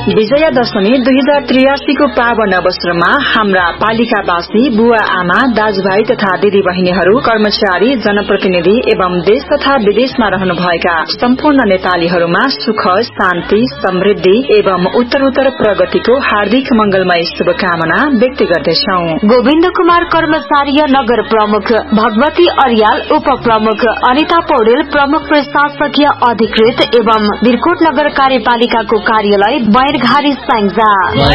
विजयादशमी 2083 को पावन अवसरमा हाम्रा पालिकावासी, बुवा आमा, दाजुभाइ तथा दिदी बहिनीहरू, कर्मचारी, जनप्रतिनिधि एवं देश तथा विदेशमा रहनुभएका सम्पूर्ण नेपालीहरूमा सुख, शान्ति, समृद्धि एवं उत्तरोत्तर प्रगतिको हार्दिक मंगलमय शुभकामना व्यक्त गर्दछौ। गोविन्द कुमार कर्मचारी नगर प्रमुख, भगवती अर्याल उप प्रमुख, अनिता पौडेल प्रमुख प्रशासकीय अधिकृत एवं बिरकोट नगर कार्यपालिकाको कार्यालय बैरघारी स्याङ्जा।